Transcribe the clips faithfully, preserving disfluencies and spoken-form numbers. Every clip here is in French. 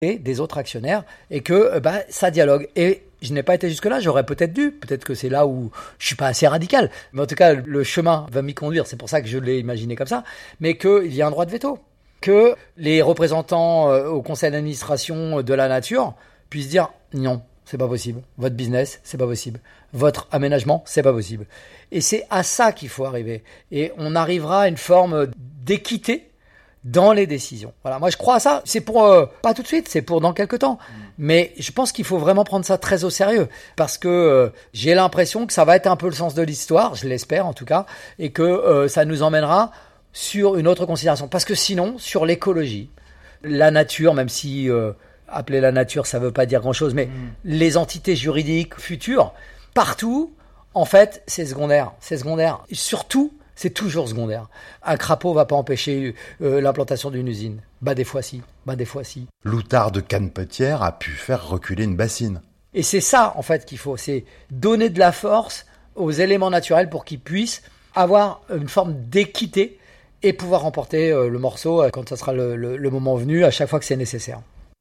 et des autres actionnaires et que bah, ça dialogue. Et je n'ai pas été jusque-là, j'aurais peut-être dû. Peut-être que c'est là où je suis pas assez radical. Mais en tout cas, le chemin va m'y conduire. C'est pour ça que je l'ai imaginé comme ça. Mais qu'il y a un droit de veto. Que les représentants euh, au conseil d'administration de la nature puissent dire non, c'est pas possible. Votre business, c'est pas possible. Votre aménagement, c'est pas possible. Et c'est à ça qu'il faut arriver. Et on arrivera à une forme d'équité dans les décisions. Voilà, moi je crois à ça. C'est pour euh, pas tout de suite, c'est pour dans quelques temps. Mais je pense qu'il faut vraiment prendre ça très au sérieux parce que euh, j'ai l'impression que ça va être un peu le sens de l'histoire, je l'espère en tout cas, et que euh, ça nous emmènera sur une autre considération. Parce que sinon, sur l'écologie, la nature, même si euh, appeler la nature, ça veut pas dire grand-chose, mais mmh. les entités juridiques futures, partout, en fait, c'est secondaire. C'est secondaire. Et surtout, c'est toujours secondaire. Un crapaud va pas empêcher euh, l'implantation d'une usine. Bah des fois si, bah des fois si. L'outard de Cannepetière a pu faire reculer une bassine. Et c'est ça en fait qu'il faut, c'est donner de la force aux éléments naturels pour qu'ils puissent avoir une forme d'équité et pouvoir remporter euh, le morceau euh, quand ça sera le, le, le moment venu, à chaque fois que c'est nécessaire.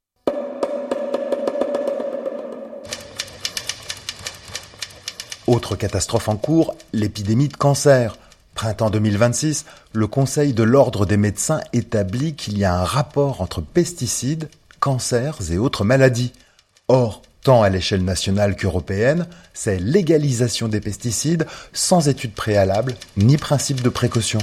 Autre catastrophe en cours, l'épidémie de cancer. Printemps deux mille vingt-six, le Conseil de l'Ordre des médecins établit qu'il y a un rapport entre pesticides, cancers et autres maladies. Or, tant à l'échelle nationale qu'européenne, c'est légalisation des pesticides sans étude préalable ni principe de précaution.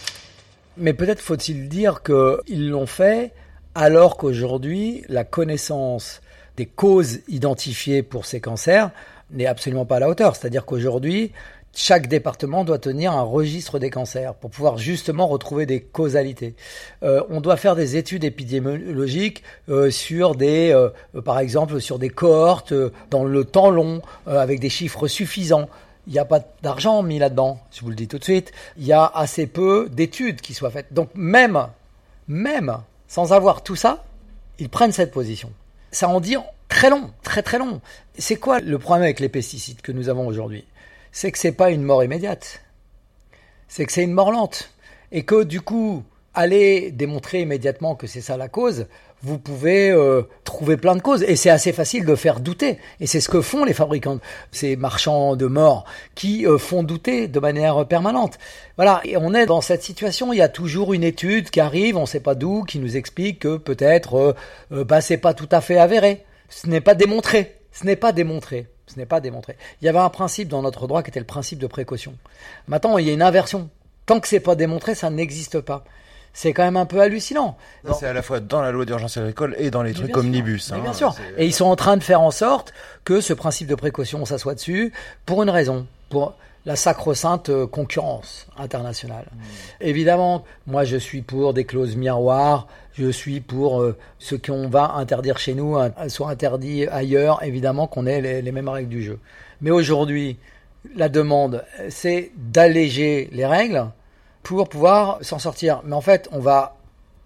Mais peut-être faut-il dire qu'ils l'ont fait alors qu'aujourd'hui, la connaissance des causes identifiées pour ces cancers n'est absolument pas à la hauteur. C'est-à-dire qu'aujourd'hui, chaque département doit tenir un registre des cancers pour pouvoir justement retrouver des causalités. Euh, on doit faire des études épidémiologiques euh, sur des, euh, par exemple, sur des cohortes euh, dans le temps long, euh, avec des chiffres suffisants. Il n'y a pas d'argent mis là-dedans, je vous le dis tout de suite. Il y a assez peu d'études qui soient faites. Donc même, même sans avoir tout ça, ils prennent cette position. Ça en dit très long, très très long. C'est quoi le problème avec les pesticides que nous avons aujourd'hui ? C'est que c'est pas une mort immédiate. C'est que c'est une mort lente. Et que du coup, aller démontrer immédiatement que c'est ça la cause, vous pouvez euh, trouver plein de causes. Et c'est assez facile de faire douter. Et c'est ce que font les fabricants, ces marchands de mort, qui euh, font douter de manière permanente. Voilà, et on est dans cette situation. Il y a toujours une étude qui arrive, on ne sait pas d'où, qui nous explique que peut-être euh, euh, bah, c'est pas tout à fait avéré. Ce n'est pas démontré. Ce n'est pas démontré. Ce n'est pas démontré. Il y avait un principe dans notre droit qui était le principe de précaution. Maintenant, il y a une inversion. Tant que c'est pas démontré, ça n'existe pas. C'est quand même un peu hallucinant. Ça, c'est à la fois dans la loi d'urgence agricole et dans les mais trucs omnibus. Hein. Bien sûr. C'est... Et ils sont en train de faire en sorte que ce principe de précaution s'assoie dessus pour une raison, pour la sacro-sainte concurrence internationale. Mmh. Évidemment, moi je suis pour des clauses miroirs, je suis pour euh, ce qu'on va interdire chez nous, euh, soit interdit ailleurs, évidemment qu'on ait les, les mêmes règles du jeu. Mais aujourd'hui, la demande, c'est d'alléger les règles pour pouvoir s'en sortir. Mais en fait, on va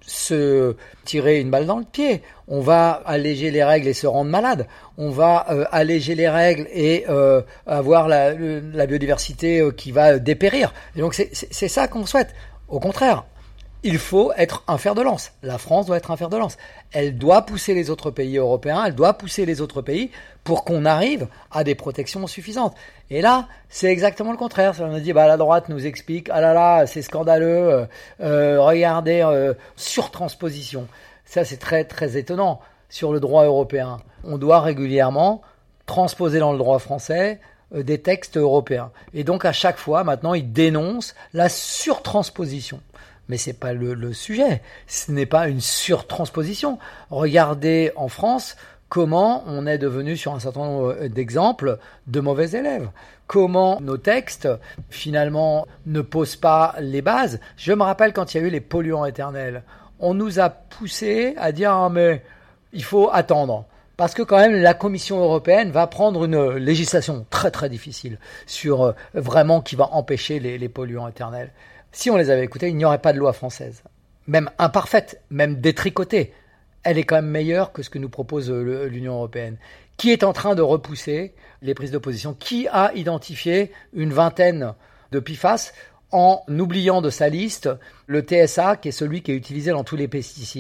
se tirer une balle dans le pied. On va alléger les règles et se rendre malade. On va euh, alléger les règles et euh, avoir la, la biodiversité euh, qui va dépérir. Et donc c'est, c'est, c'est ça qu'on souhaite. Au contraire, il faut être un fer de lance. La France doit être un fer de lance. Elle doit pousser les autres pays européens, elle doit pousser les autres pays pour qu'on arrive à des protections suffisantes. Et là, c'est exactement le contraire. On a dit, bah, la droite nous explique, ah là là, c'est scandaleux, euh, euh, regardez, euh, surtransposition. Ça, c'est très, très étonnant sur le droit européen. On doit régulièrement transposer dans le droit français euh, des textes européens. Et donc, à chaque fois, maintenant, ils dénoncent la surtransposition. Mais c'est pas le, le sujet. Ce n'est pas une surtransposition. Regardez en France comment on est devenu sur un certain nombre d'exemples de mauvais élèves. Comment nos textes, finalement, ne posent pas les bases. Je me rappelle quand il y a eu les polluants éternels. On nous a poussé à dire ah, mais il faut attendre. Parce que quand même, la Commission européenne va prendre une législation très très difficile sur euh, vraiment qui va empêcher les, les polluants éternels. Si on les avait écoutés, il n'y aurait pas de loi française. Même imparfaite, même détricotée. Elle est quand même meilleure que ce que nous propose le, l'Union européenne. Qui est en train de repousser les prises de position ? Qui a identifié une vingtaine de P F A S en oubliant de sa liste le T S A, qui est celui qui est utilisé dans tous les pesticides ?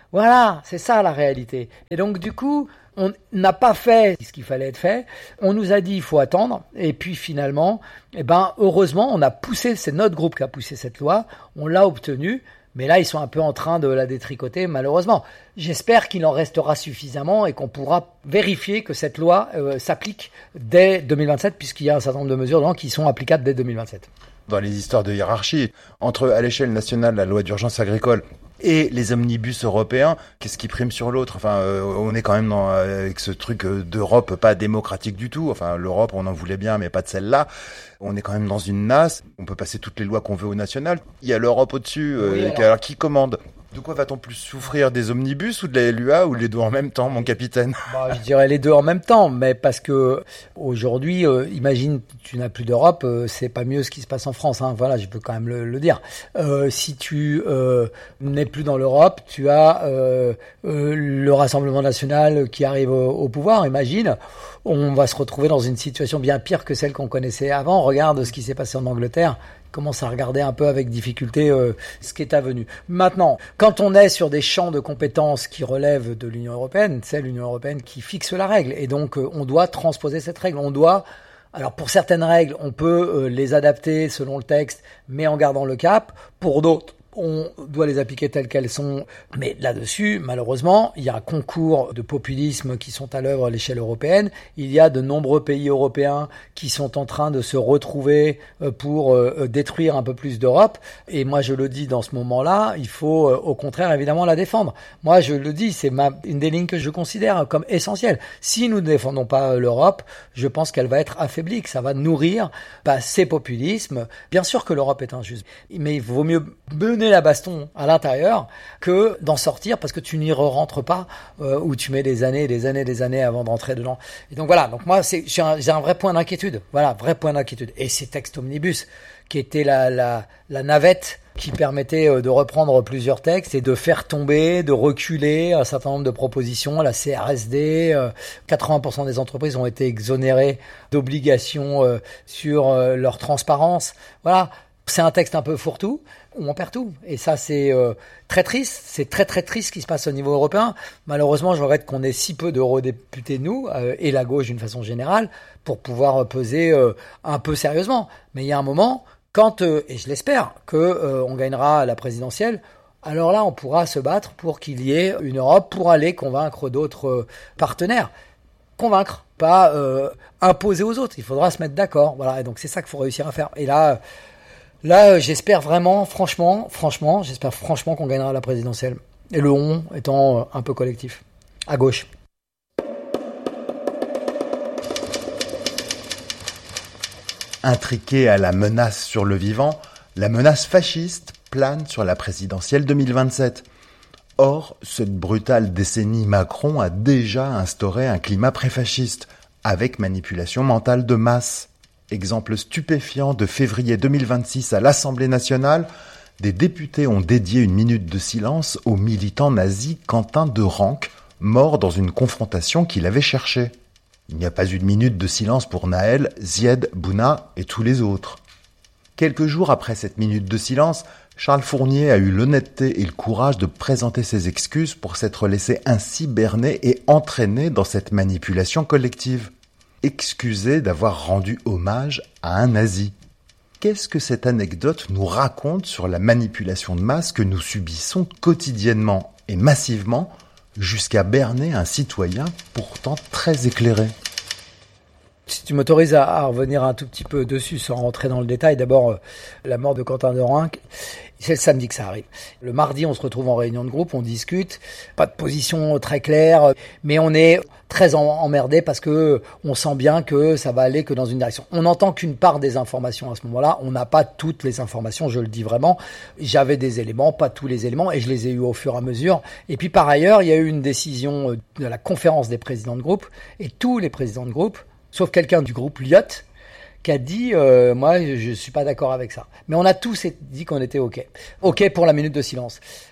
Voilà, c'est ça la réalité. Et donc du coup, on n'a pas fait ce qu'il fallait être fait. On nous a dit il faut attendre. Et puis finalement, eh ben heureusement, on a poussé, c'est notre groupe qui a poussé cette loi. On l'a obtenue. Mais là, ils sont un peu en train de la détricoter, malheureusement. J'espère qu'il en restera suffisamment et qu'on pourra vérifier que cette loi euh, s'applique dès deux mille vingt-sept, puisqu'il y a un certain nombre de mesures dedans qui sont applicables dès deux mille vingt-sept. Dans les histoires de hiérarchie, entre à l'échelle nationale la loi d'urgence agricole et les omnibus européens, qu'est-ce qui prime sur l'autre? Enfin, euh, on est quand même dans, euh, avec ce truc euh, d'Europe pas démocratique du tout. Enfin, l'Europe, on en voulait bien, mais pas de celle-là. On est quand même dans une nasse. On peut passer toutes les lois qu'on veut au national. Il y a l'Europe au-dessus. Euh, oui, alors... alors, qui commande? De quoi va-t-on plus souffrir, des omnibus ou de la L U A ou les deux en même temps, mon capitaine? Bah, je dirais les deux en même temps, mais parce que aujourd'hui, euh, imagine, tu n'as plus d'Europe, euh, c'est pas mieux ce qui se passe en France. Hein, voilà, je peux quand même le, le dire. Euh, si tu euh, n'es plus dans l'Europe, tu as euh, euh, le Rassemblement national qui arrive au, au pouvoir. Imagine, on va se retrouver dans une situation bien pire que celle qu'on connaissait avant. Regarde ce qui s'est passé en Angleterre. Commence à regarder un peu avec difficulté euh, ce qui est avenu. Maintenant, quand on est sur des champs de compétences qui relèvent de l'Union européenne, c'est l'Union européenne qui fixe la règle. Et donc, euh, on doit transposer cette règle. On doit... Alors, pour certaines règles, on peut euh, les adapter selon le texte, mais en gardant le cap. Pour d'autres, on doit les appliquer telles qu'elles sont. Mais là-dessus, malheureusement, il y a un concours de populisme qui sont à l'œuvre à l'échelle européenne. Il y a de nombreux pays européens qui sont en train de se retrouver pour détruire un peu plus d'Europe. Et moi, je le dis dans ce moment-là, il faut au contraire évidemment la défendre. Moi, je le dis, c'est ma, une des lignes que je considère comme essentielle. Si nous ne défendons pas l'Europe, je pense qu'elle va être affaiblie, que ça va nourrir bah, ces populismes. Bien sûr que l'Europe est injuste, mais il vaut mieux mener la baston à l'intérieur que d'en sortir parce que tu n'y rentres pas euh, ou tu mets des années, des années, des années avant de rentrer dedans. Et donc voilà, donc moi c'est, j'ai, un, j'ai un vrai point d'inquiétude, voilà, vrai point d'inquiétude. Et ces textes omnibus qui étaient la, la, la navette qui permettait de reprendre plusieurs textes et de faire tomber, de reculer un certain nombre de propositions. La C R S D, euh, quatre-vingts pour cent des entreprises ont été exonérées d'obligations euh, sur euh, leur transparence. Voilà. C'est un texte un peu fourre-tout, où on perd tout. Et ça, c'est euh, très triste. C'est très, très triste ce qui se passe au niveau européen. Malheureusement, je regrette qu'on ait si peu d'eurodéputés, nous, euh, et la gauche d'une façon générale, pour pouvoir peser euh, un peu sérieusement. Mais il y a un moment, quand, euh, et je l'espère, qu'on euh, gagnera la présidentielle, alors là, on pourra se battre pour qu'il y ait une Europe pour aller convaincre d'autres euh, partenaires. Convaincre, pas euh, imposer aux autres. Il faudra se mettre d'accord. Voilà. Et donc, c'est ça qu'il faut réussir à faire. Et là... Là, j'espère vraiment, franchement, franchement, j'espère franchement qu'on gagnera la présidentielle. Et le on étant un peu collectif, à gauche. Intriquée à la menace sur le vivant, la menace fasciste plane sur la présidentielle deux mille vingt-sept. Or, cette brutale décennie Macron a déjà instauré un climat pré-fasciste, avec manipulation mentale de masse. Exemple stupéfiant de février deux mille vingt-six à l'Assemblée nationale, des députés ont dédié une minute de silence au militant nazi Quentin de Ranc, mort dans une confrontation qu'il avait cherchée. Il n'y a pas eu de minute de silence pour Naël, Zied, Bouna et tous les autres. Quelques jours après cette minute de silence, Charles Fournier a eu l'honnêteté et le courage de présenter ses excuses pour s'être laissé ainsi berner et entraîner dans cette manipulation collective. Excusé d'avoir rendu hommage à un nazi. Qu'est-ce que cette anecdote nous raconte sur la manipulation de masse que nous subissons quotidiennement et massivement jusqu'à berner un citoyen pourtant très éclairé? Si tu m'autorises à, à revenir un tout petit peu dessus sans rentrer dans le détail, d'abord euh, la mort de Quentin de Ranc, c'est le samedi que ça arrive. Le mardi, on se retrouve en réunion de groupe, on discute, pas de position très claire, mais on est très emmerdé parce que on sent bien que ça va aller que dans une direction. On n'entend qu'une part des informations à ce moment-là, on n'a pas toutes les informations, je le dis vraiment. J'avais des éléments, pas tous les éléments, et je les ai eus au fur et à mesure. Et puis par ailleurs, il y a eu une décision de la conférence des présidents de groupe, et tous les présidents de groupe, sauf quelqu'un du groupe Lyot, qui a dit euh, moi je suis pas d'accord avec ça. Mais on a tous dit qu'on était ok. Ok pour la minute de silence.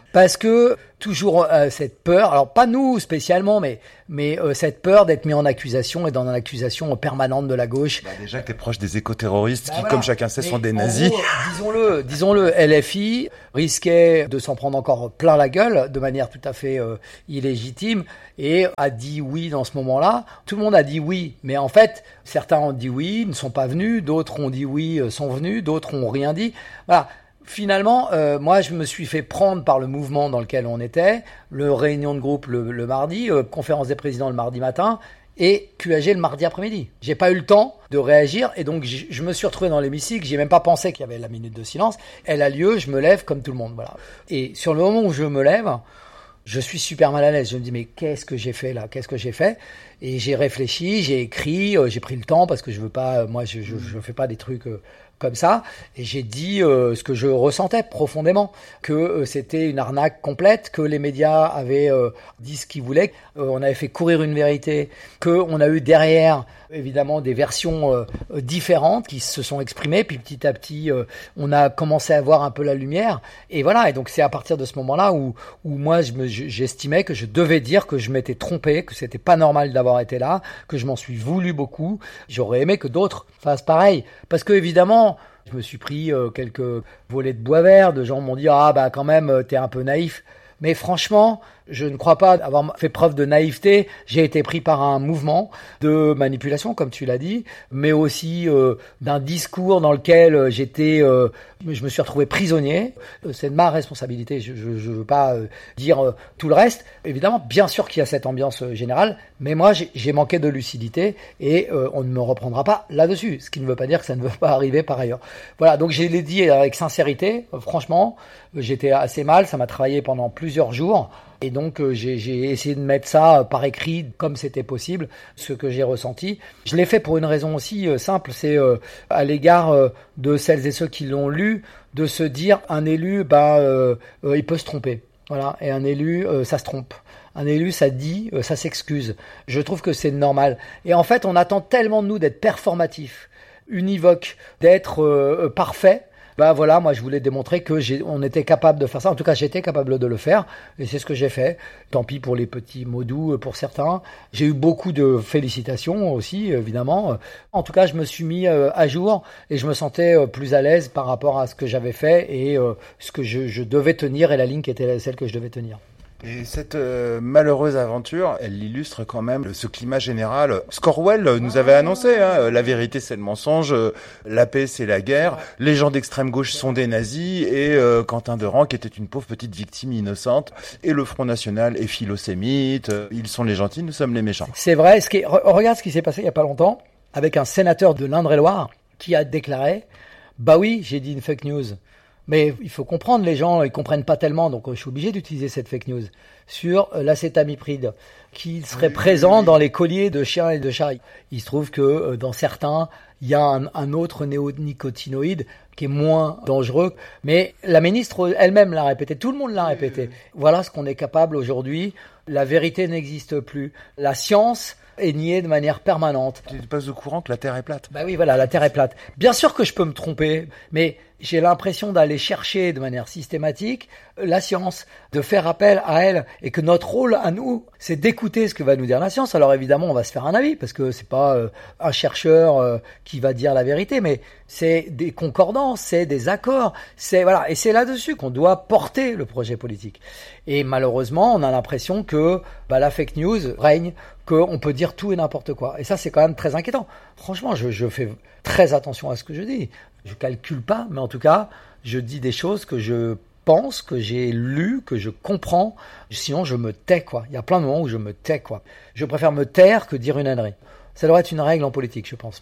Parce que toujours euh, cette peur, alors pas nous spécialement, mais mais euh, cette peur d'être mis en accusation et dans l'accusation permanente de la gauche. Bah déjà que t'es proche des écoterroristes bah qui, voilà. comme chacun sait, mais sont des nazis. Gros, disons-le, disons-le, L F I risquait de s'en prendre encore plein la gueule de manière tout à fait euh, illégitime et a dit oui dans ce moment-là. Tout le monde a dit oui, mais en fait, certains ont dit oui, ne sont pas venus, d'autres ont dit oui, sont venus, d'autres ont rien dit. Voilà. Finalement, euh, moi, je me suis fait prendre par le mouvement dans lequel on était, le réunion de groupe le, le mardi, euh, conférence des présidents le mardi matin, et Q A G le mardi après-midi. J'ai pas eu le temps de réagir, et donc je, je me suis retrouvé dans l'hémicycle. J'ai même pas pensé qu'il y avait la minute de silence. Elle a lieu, je me lève comme tout le monde, voilà. Et sur le moment où je me lève, je suis super mal à l'aise. Je me dis mais qu'est-ce que j'ai fait là ? Qu'est-ce que j'ai fait ? Et j'ai réfléchi, j'ai écrit, euh, j'ai pris le temps parce que je veux pas, euh, moi, je, je, je fais pas des trucs. Euh, comme ça, et j'ai dit euh, ce que je ressentais profondément, que euh, c'était une arnaque complète, que les médias avaient euh, dit ce qu'ils voulaient, euh, on avait fait courir une vérité, qu'on a eu derrière évidemment des versions euh, différentes qui se sont exprimées, puis petit à petit euh, on a commencé à voir un peu la lumière, et voilà, et donc c'est à partir de ce moment-là où, où moi je me, j'estimais que je devais dire que je m'étais trompé, que c'était pas normal d'avoir été là, que je m'en suis voulu beaucoup, j'aurais aimé que d'autres fassent pareil, parce que évidemment je me suis pris euh, quelques volets de bois vert, de gens m'ont dit ah bah quand même t'es un peu naïf, mais franchement je ne crois pas avoir fait preuve de naïveté. J'ai été pris par un mouvement de manipulation, comme tu l'as dit, mais aussi euh, d'un discours dans lequel j'étais, euh, je me suis retrouvé prisonnier. C'est de ma responsabilité. Je ne veux pas euh, dire euh, tout le reste. Évidemment, bien sûr qu'il y a cette ambiance euh, générale, mais moi, j'ai, j'ai manqué de lucidité et euh, on ne me reprendra pas là-dessus. Ce qui ne veut pas dire que ça ne veut pas arriver par ailleurs. Voilà, donc je l'ai dit avec sincérité. Euh, franchement, j'étais assez mal. Ça m'a travaillé pendant plusieurs jours. Et donc euh, j'ai, j'ai essayé de mettre ça euh, par écrit comme c'était possible, ce que j'ai ressenti. Je l'ai fait pour une raison aussi euh, simple, c'est euh, à l'égard euh, de celles et ceux qui l'ont lu, de se dire un élu, bah, euh, euh, il peut se tromper. Voilà, et un élu, euh, ça se trompe. Un élu, ça dit, euh, ça s'excuse. Je trouve que c'est normal. Et en fait, on attend tellement de nous d'être performatifs, univoques, d'être euh, parfaits. Bah voilà, moi je voulais démontrer que j'ai, on était capable de faire ça. En tout cas, j'étais capable de le faire, et c'est ce que j'ai fait. Tant pis pour les petits mots doux pour certains. J'ai eu beaucoup de félicitations aussi, évidemment. En tout cas, je me suis mis à jour et je me sentais plus à l'aise par rapport à ce que j'avais fait et ce que je, je devais tenir et la ligne qui était celle que je devais tenir. Et cette euh, malheureuse aventure, elle illustre quand même ce climat général. Scorwell nous avait annoncé, hein, la vérité c'est le mensonge, la paix c'est la guerre, les gens d'extrême gauche sont des nazis, et euh, Quentin Deran qui était une pauvre petite victime innocente, et le Front National est philosémite, ils sont les gentils, nous sommes les méchants. C'est vrai, ce qui est, regarde ce qui s'est passé il y a pas longtemps, avec un sénateur de l'Indre-et-Loire qui a déclaré « Bah oui, j'ai dit une fake news ». Mais il faut comprendre, les gens, ils comprennent pas tellement, donc je suis obligé d'utiliser cette fake news sur l'acétamipride, qui serait oui, présent oui, oui. dans les colliers de chiens et de chats. Il se trouve que dans certains, il y a un, un autre néonicotinoïde qui est moins dangereux, mais la ministre elle-même l'a répété, tout le monde l'a répété. Oui, oui. Voilà ce qu'on est capable aujourd'hui. La vérité n'existe plus. La science est niée de manière permanente. Tu n'es pas au courant que la Terre est plate ? Bah oui, voilà, la Terre est plate. Bien sûr que je peux me tromper, mais j'ai l'impression d'aller chercher de manière systématique la science, de faire appel à elle, et que notre rôle à nous, c'est d'écouter ce que va nous dire la science. Alors évidemment, on va se faire un avis, parce que c'est pas euh, un chercheur euh, qui va dire la vérité, mais c'est des concordances, c'est des accords, c'est voilà, et c'est là-dessus qu'on doit porter le projet politique. Et malheureusement, on a l'impression que bah, la fake news règne, qu'on peut dire tout et n'importe quoi. Et ça, c'est quand même très inquiétant. Franchement, je, je fais très attention à ce que je dis. Je calcule pas, mais en tout cas, je dis des choses que je pense, que j'ai lues, que je comprends. Sinon, je me tais, quoi. Il y a plein de moments où je me tais, quoi. Je préfère me taire que dire une ânerie. Ça doit être une règle en politique, je pense.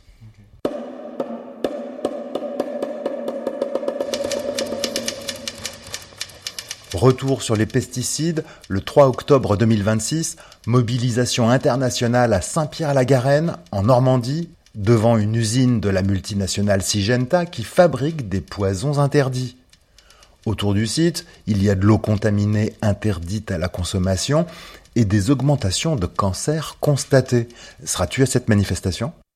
Retour sur les pesticides, le trois octobre deux mille vingt-six, mobilisation internationale à Saint-Pierre-la-Garenne, en Normandie, devant une usine de la multinationale Syngenta qui fabrique des poisons interdits. Autour du site, il y a de l'eau contaminée interdite à la consommation et des augmentations de cancers constatées. Seras-tu à cette manifestation ?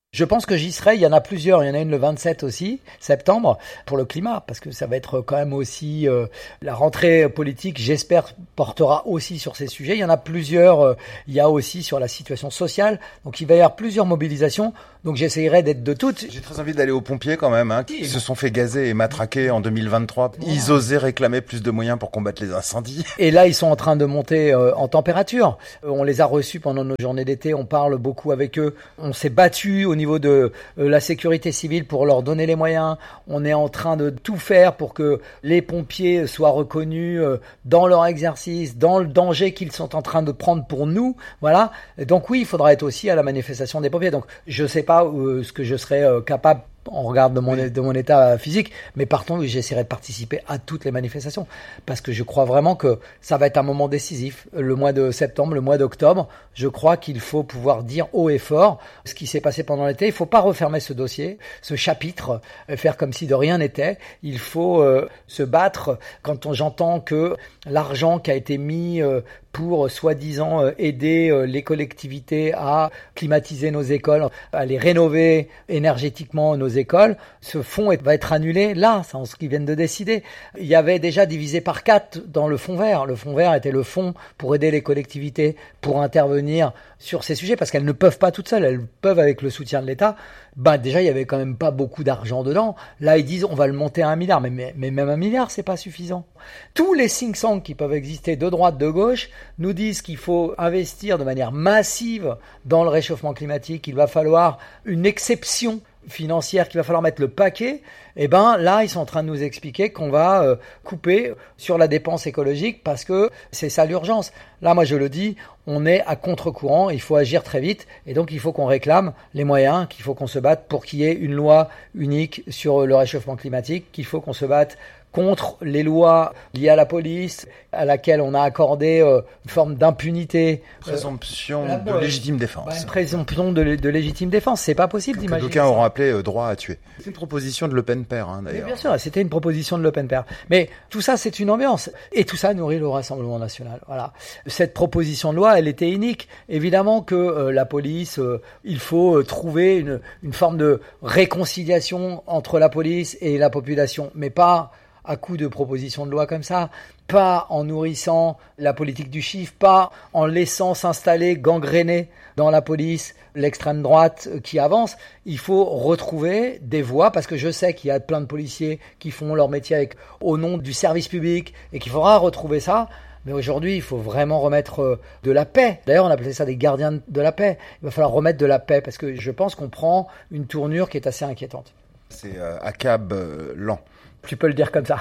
Je pense que j'y serai, il y en a plusieurs, il y en a une le vingt-sept aussi, septembre, pour le climat, parce que ça va être quand même aussi, euh, la rentrée politique, j'espère, portera aussi sur ces sujets. Il y en a plusieurs, euh, il y a aussi sur la situation sociale, donc il va y avoir plusieurs mobilisations, donc j'essayerai d'être de toutes. J'ai très envie d'aller aux pompiers quand même, hein, qui se sont fait gazer et matraquer en deux mille vingt-trois. Ils osaient réclamer plus de moyens pour combattre les incendies. Et là, ils sont en train de monter euh, en température. Euh, on les a reçus pendant nos journées d'été, on parle beaucoup avec eux, on s'est battu au niveau de euh, la sécurité civile pour leur donner les moyens. On est en train de tout faire pour que les pompiers soient reconnus euh, dans leur exercice, dans le danger qu'ils sont en train de prendre pour nous. Voilà. Et donc oui, il faudra être aussi à la manifestation des pompiers. Donc je sais pas euh, ce que je serai euh, capable en regard de mon, de mon état physique, mais partons, j'essaierai de participer à toutes les manifestations, parce que je crois vraiment que ça va être un moment décisif, le mois de septembre, le mois d'octobre. Je crois qu'il faut pouvoir dire haut et fort ce qui s'est passé pendant l'été. Il faut pas refermer ce dossier, ce chapitre, faire comme si de rien n'était. Il faut euh, se battre quand on, j'entends que l'argent qui a été mis euh, pour soi-disant euh, aider euh, les collectivités à climatiser nos écoles, à les rénover énergétiquement nos écoles, ce fonds va être annulé là, c'est ce qu'ils viennent de décider. Il y avait déjà divisé par quatre dans le fonds vert. Le fonds vert était le fonds pour aider les collectivités, pour intervenir sur ces sujets, parce qu'elles ne peuvent pas toutes seules, elles peuvent avec le soutien de l'État. Ben déjà, il y avait quand même pas beaucoup d'argent dedans. Là, ils disent on va le monter à un milliard, mais, mais, mais même un milliard, c'est pas suffisant. Tous les think tanks qui peuvent exister de droite, de gauche, nous disent qu'il faut investir de manière massive dans le réchauffement climatique, qu'il va falloir une exception financière, qu'il va falloir mettre le paquet. Et ben là, ils sont en train de nous expliquer qu'on va euh, couper sur la dépense écologique parce que c'est ça l'urgence. Là, moi, je le dis, on est à contre-courant, il faut agir très vite et donc il faut qu'on réclame les moyens, qu'il faut qu'on se batte pour qu'il y ait une loi unique sur le réchauffement climatique, qu'il faut qu'on se batte contre les lois liées à la police, à laquelle on a accordé euh, une forme d'impunité. Présomption euh, de légitime défense. Bah, une présomption de, de légitime défense, c'est pas possible que d'imaginer. D'aucuns auront appelé euh, droit à tuer. C'est une proposition de Le Pen père, hein, d'ailleurs. Mais bien sûr, c'était une proposition de Le Pen père. Mais tout ça, c'est une ambiance. Et tout ça nourrit le Rassemblement national. Voilà. Cette proposition de loi, elle était unique. Évidemment que euh, la police, euh, il faut euh, trouver une, une forme de réconciliation entre la police et la population, mais pas à coup de propositions de loi comme ça, pas en nourrissant la politique du chiffre, pas en laissant s'installer, gangréner dans la police l'extrême droite qui avance. Il faut retrouver des voies, parce que je sais qu'il y a plein de policiers qui font leur métier avec, au nom du service public, et qu'il faudra retrouver ça. Mais aujourd'hui, il faut vraiment remettre de la paix. D'ailleurs, on appelait ça des gardiens de la paix. Il va falloir remettre de la paix, parce que je pense qu'on prend une tournure qui est assez inquiétante. C'est euh, A C A B euh, lent. Tu peux le dire comme ça.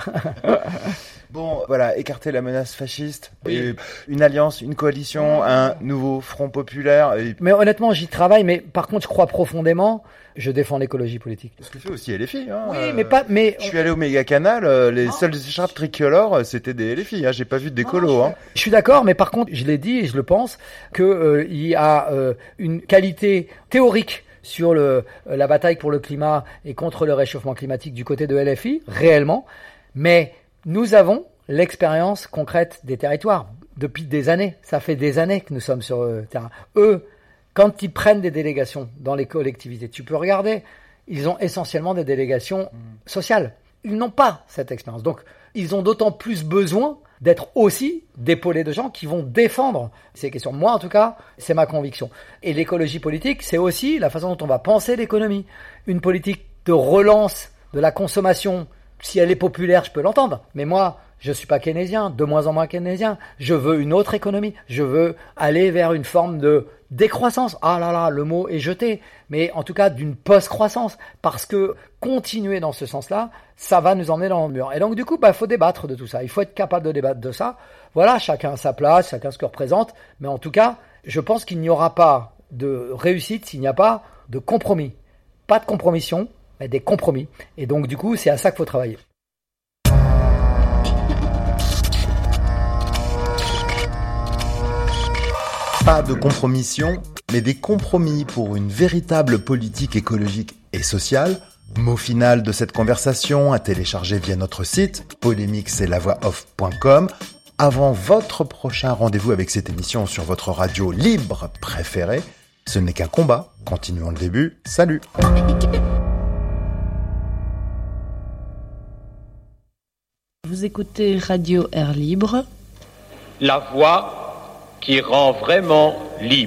Bon, voilà, écarter la menace fasciste, Oui. et une alliance, une coalition, un nouveau front populaire. Et... Mais honnêtement, j'y travaille, mais par contre, je crois profondément, je défends l'écologie politique. Ce que fait aussi L F I. Hein, Oui, euh, mais pas... Mais... Je suis allé au méga canal, euh, les seules écharpes tricolores, c'était des L F I. Hein, j'ai pas vu d'écolo. Hein. Je suis d'accord, mais par contre, je l'ai dit et je le pense, qu'il euh, y a euh, une qualité théorique sur le, la bataille pour le climat et contre le réchauffement climatique du côté de L F I, réellement, mais nous avons l'expérience concrète des territoires depuis des années. Ça fait des années que nous sommes sur le terrain. Eux, quand ils prennent des délégations dans les collectivités, tu peux regarder, ils ont essentiellement des délégations sociales. Ils n'ont pas cette expérience. Donc, ils ont d'autant plus besoin d'être aussi d'épaulés de gens qui vont défendre ces questions. Moi, en tout cas, c'est ma conviction. Et l'écologie politique, c'est aussi la façon dont on va penser l'économie. Une politique de relance de la consommation, si elle est populaire, je peux l'entendre. Mais moi, je suis pas keynésien, de moins en moins keynésien. Je veux une autre économie. Je veux aller vers une forme de décroissance. Ah là là, le mot est jeté. Mais en tout cas, d'une post-croissance. Parce que continuer dans ce sens-là, ça va nous emmener dans le mur. Et donc, du coup, bah, faut débattre de tout ça. Il faut être capable de débattre de ça. Voilà, chacun a sa place, chacun ce que représente. Mais en tout cas, je pense qu'il n'y aura pas de réussite s'il n'y a pas de compromis. Pas de compromission, mais des compromis. Et donc, du coup, c'est à ça qu'il faut travailler. Pas de compromission, mais des compromis pour une véritable politique écologique et sociale. Mot final de cette conversation à télécharger via notre site polémique c'est la voix off point com. Avant votre prochain rendez-vous avec cette émission sur votre radio libre préférée, Ce n'est qu'un combat. Continuons le début. Salut. Vous écoutez Radio Air Libre. La voix qui rend vraiment libre.